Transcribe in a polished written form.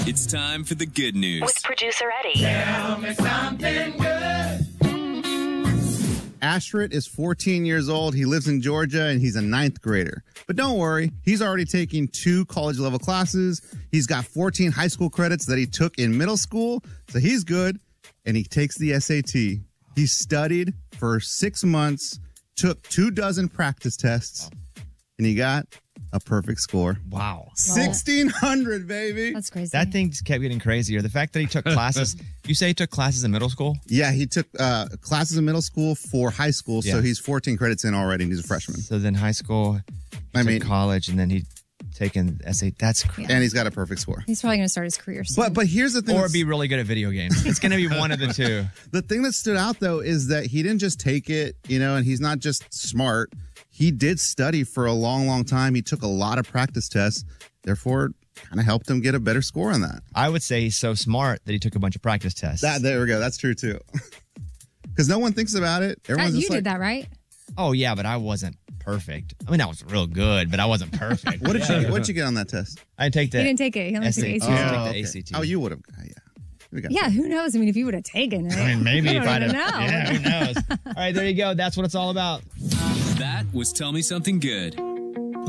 It's time for the good news. With producer Eddie. Tell me something good. Ashrit is 14 years old. He lives in Georgia, and he's a 9th grader. But don't worry, he's already taking 2 college-level classes. He's got 14 high school credits that he took in middle school, so he's good. And he takes the SAT. He studied for 6 months, took 24 practice tests, and he got a perfect score. Wow. 1,600, baby. That's crazy. That thing just kept getting crazier. The fact that he took classes, you say he took classes in middle school? Yeah, he took classes in middle school for high school, so he's 14 credits in already, and he's a freshman. So then high school, college, and then he taken SAT. That's crazy. And he's got a perfect score. He's probably going to start his career soon. But here's the thing. Or be really good at video games. It's going to be one of the two. The thing that stood out, though, is that he didn't just take it, and he's not just smart. He did study for a long, long time. He took a lot of practice tests, therefore kind of helped him get a better score on that. I would say he's so smart that he took a bunch of practice tests. There we go. That's true, too. Because no one thinks about it. Everyone's you just did that, right? Oh, yeah, but I wasn't perfect. I mean, I was real good, but I wasn't perfect. What did you get on that test? I take the He didn't take it. He only took SAT. ACT. I took the ACT. Oh, you would have. Yeah, who knows? I mean, if you would have taken it. I mean, maybe I if don't I'd even have. know. Yeah, who knows? All right, there you go. That's what it's all about. That was Tell Me Something Good.